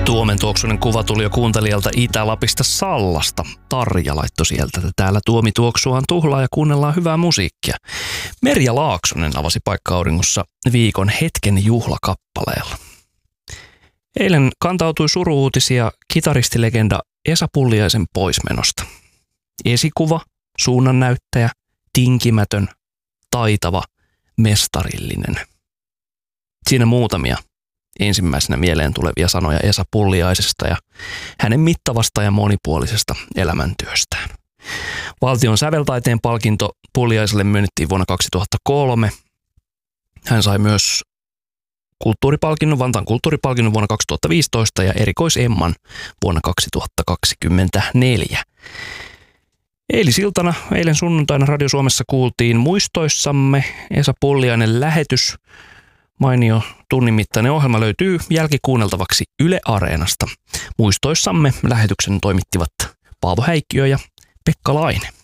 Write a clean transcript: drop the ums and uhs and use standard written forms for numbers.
Tuomen tuoksuinen kuva tuli jo kuuntelijalta Itä-Lapista Sallasta. Tarja laittoi sieltä, että täällä Tuomi tuoksuaan tuhlaa ja kuunnellaan hyvää musiikkia. Merja Laaksonen avasi Paikka-auringossa viikon hetken juhlakappaleella. Eilen kantautui suru-uutisia kitaristilegenda Esa Pulliaisen poismenosta. Esikuva, suunnannäyttäjä, tinkimätön, taitava, mestarillinen. Siinä muutamia ensimmäisenä mieleen tulevia sanoja Esa Pulliaisesta ja hänen mittavasta ja monipuolisesta elämäntyöstään. Valtion säveltaiteen palkinto Pulliaiselle myönnettiin vuonna 2003. Hän sai myös Vantaan kulttuuripalkinnon vuonna 2015 ja erikoisemman vuonna 2024. Eilen sunnuntaina Radio Suomessa kuultiin Muistoissamme Esa Pulliainen lähetys. Mainio tunnin mittainen ohjelma löytyy jälkikuunneltavaksi Yle Areenasta. Muistoissamme lähetyksen toimittivat Paavo Häikkiö ja Pekka Laine.